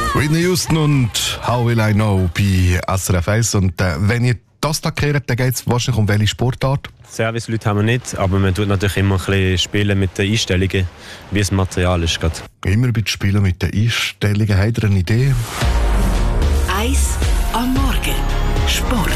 Whitney Houston und How Will I Know bei SRF 1. Und wenn ihr das da kehrt, dann geht es wahrscheinlich um welche Sportart? Serviceleute haben wir nicht, aber man tut natürlich immer ein bisschen spielen mit den Einstellungen, wie das Material ist. Grad. Immer ein bisschen spielen mit den Einstellungen. Habt ihr eine Idee? 1 am Morgen. Sport.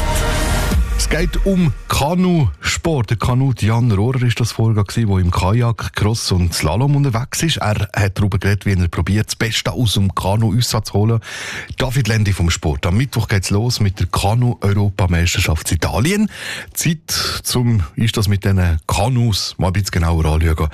Es geht um Kanusport. Der Kanut Jan Rohrer war das vorher, der im Kajak, Cross und Slalom unterwegs ist. Er hat darüber geredet, wie er probiert, das Beste aus dem Kanu zu holen. David Lendi vom Sport. Am Mittwoch geht es los mit der Kanu-Europameisterschaft in Italien. Zeit, ist das mit diesen Kanus mal ein bisschen genauer anschauen.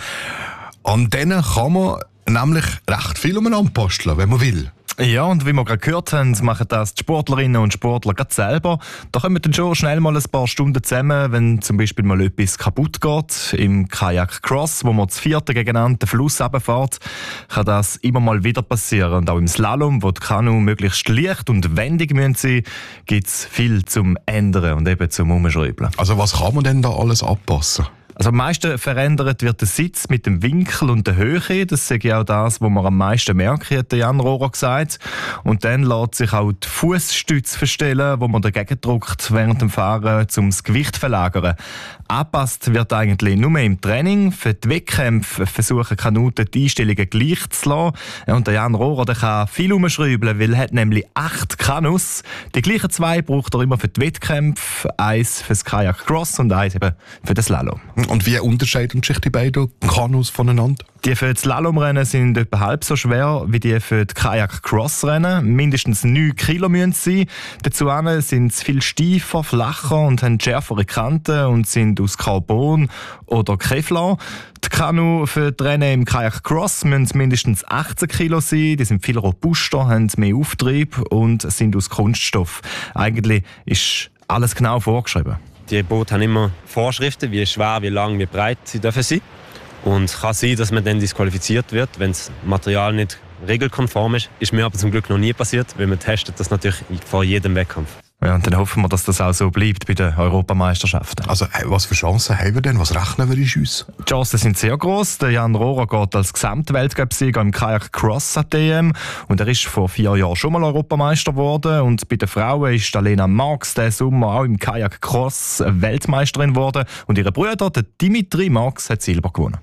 An denen kann man nämlich recht viel umeinander basteln, wenn man will. Ja, und wie wir gerade gehört haben, machen das die Sportlerinnen und Sportler gerade selber. Da kommen dann schon schnell mal ein paar Stunden zusammen, wenn zum Beispiel mal etwas kaputt geht. Im Kajak Cross, wo man das 4. gegeneinander den Fluss runterfährt, kann das immer mal wieder passieren. Und auch im Slalom, wo die Kanu möglichst leicht und wendig sein müssen, gibt es viel zum Ändern und eben zum Umschreiben. Also was kann man denn da alles anpassen? Also am meisten verändert wird der Sitz mit dem Winkel und der Höhe. Das ist ja auch das, was man am meisten merkt, hat Jan Rohrer gesagt. Und dann lässt sich auch die Fußstütze verstellen, wo man dagegen drückt während dem Fahren, um das Gewicht zu verlagern. Angepasst wird eigentlich nur mehr im Training. Für die Wettkämpfe versuchen Kanuten die Einstellungen gleich zu lassen. Und der Jan Rohrer, der kann viel umschreiben, weil er hat nämlich 8 Kanus. Die gleichen 2 braucht er immer für die Wettkämpfe. 1 für das Kajak Cross und 1 eben für das Slalom. Und wie unterscheiden sich die beiden Kanus voneinander? Die für das Slalomrennen sind etwa halb so schwer wie die für die Kajak-Cross-Rennen. Mindestens 9 Kilo müssen sie sein. Dazu sind sie viel steifer, flacher und haben schärfere Kanten und sind aus Carbon oder Kevlar. Die Kanu für die Rennen im Kajak-Cross müssen mindestens 18 Kilo sein. Die sind viel robuster, haben mehr Auftrieb und sind aus Kunststoff. Eigentlich ist alles genau vorgeschrieben. Die Boote haben immer Vorschriften, wie schwer, wie lang, wie breit sie dürfen sein. Und es kann sein, dass man dann disqualifiziert wird, wenn das Material nicht regelkonform ist. Ist mir aber zum Glück noch nie passiert, weil man testet das natürlich vor jedem Wettkampf. Ja, und dann hoffen wir, dass das auch so bleibt bei den Europameisterschaften. Also, was für Chancen haben wir denn? Was rechnen wir uns? Die Chancen sind sehr gross. Der Jan Rohrer geht als Gesamtweltcup-Sieger im Kajak Cross an DM. Und er ist vor 4 Jahren schon mal Europameister geworden. Und bei den Frauen ist Lena Marx diesen Sommer auch im Kajak Cross Weltmeisterin geworden. Und ihr Bruder, der Dimitri Marx, hat Silber gewonnen.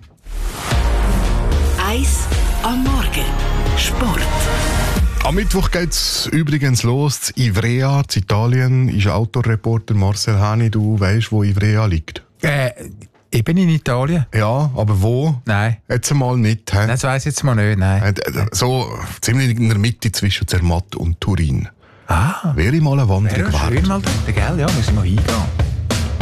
1 am Morgen. Sport. Am Mittwoch geht es übrigens los. Ivrea, in Italien, ist Autoreporter Marcel Hani. Du weißt, wo Ivrea liegt? Ich bin in Italien. Ja, aber wo? Nein. Jetzt mal nicht. He? Das weiss ich jetzt mal nicht, nein. So ziemlich in der Mitte zwischen Zermatt und Turin. Ah. Wäre mal eine Wanderung Wäre schön mal da, gell? Ja, müssen wir hingehen.